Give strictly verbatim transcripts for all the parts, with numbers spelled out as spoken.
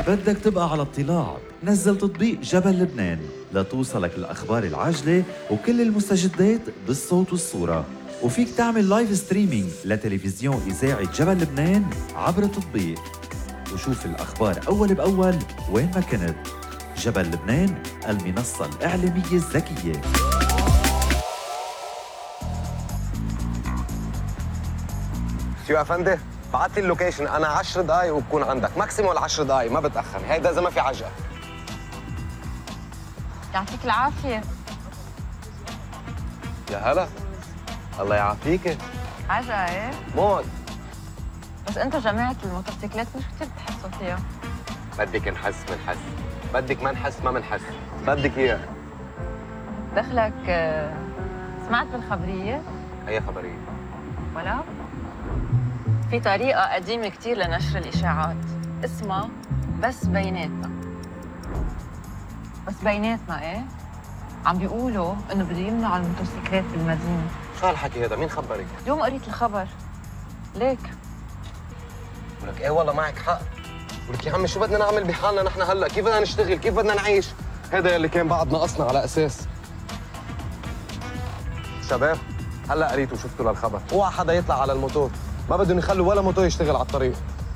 بدك تبقى على اطلاع، نزل تطبيق جبل لبنان لتوصلك الأخبار العاجلة وكل المستجدات بالصوت والصورة. وفيك تعمل لايف ستريمينج لتلفزيون إذاعة جبل لبنان عبر التطبيق، وشوف الأخبار أول بأول وين ما كنت. جبل لبنان، المنصة الإعلامية الذكية. شو يا فندم؟ بعت لي اللوكيشن، انا عشر دقايق وبكون عندك، ماكسيموم عشر دقايق ما بتاخر، هيدا اذا ما في عجقه. يعطيك العافيه. يا هلا، الله يعافيكي. عجقه ايه؟ موت. بس انتوا جماعه الموتوسيكلات مش كثير بتحسوا فيها. بدك نحس منحس، بدك ما نحس ما منحس، بدك اياه. دخلك آه، سمعت بالخبريه؟ اي خبريه؟ ولا؟ في طريقة قديمة كتير لنشر الإشاعات اسمها بس بيناتنا. بس بيناتنا إيه؟ عم بيقولوا إنه بده يمنعوا الموتوسيكلات بالمدينة. شو هالحكي هذا؟ مين خبرك؟ اليوم قريت الخبر. ليك؟ ولك ايه والله معك حق. ولك يا عمي شو بدنا نعمل بحالنا نحن هلا؟ كيف بدنا نشتغل؟ كيف بدنا نعيش؟ هذا يلي كان بعد ناقصنا على أساس. شباب هلا قريتوا وشفتوا للخبر، اوعى حدا يطلع على الموتور، ما بدهم يخلوا ولا موتور يشتغل على الطريق.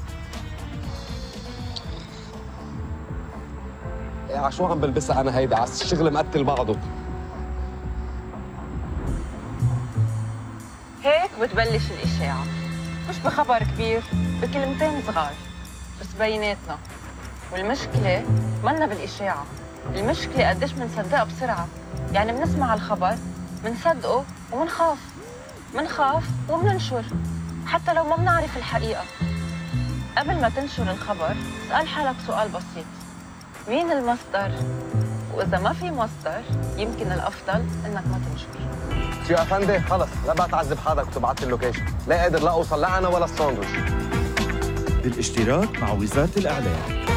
ايه على شو عم بلبسها انا هيدا؟ على الشغل مقتل بعضه. هيك بتبلش الإشاعة، مش بخبر كبير، بكلمتين صغار، بس بيناتنا. والمشكلة منا بالإشاعة، المشكلة قديش بنصدقها بسرعة. يعني بنسمع الخبر، بنصدقه وبنخاف، بنخاف وبننشر حتى لو ما بنعرف الحقيقة. قبل ما تنشر الخبر اسأل حالك سؤال بسيط: مين المصدر؟ وإذا ما في مصدر يمكن الأفضل إنك ما تنشر. شو يا فندم؟ خلص لا بقى تعذب حالك وتبعت لي اللوكيشن، لا قادر لا اوصل لا انا ولا الساندويتش. بالاشتراك مع وزارة الإعلام.